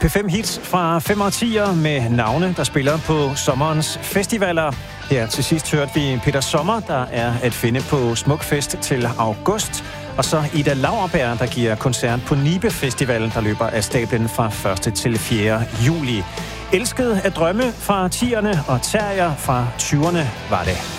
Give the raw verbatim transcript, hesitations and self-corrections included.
P fem hits fra fem årtier med navne, der spiller på sommerens festivaler. Her til sidst hørte vi Peter Sommer, der er at finde på Smukfest til august. Og så Ida Lauerberg, der giver koncert på Nibe Festival, der løber af stablen fra første til fjerde juli. Elsket at drømme fra tierne og terrier fra tyverne var det.